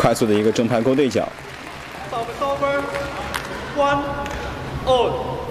快速的一个正拍勾对角。 Stop over. 1 on.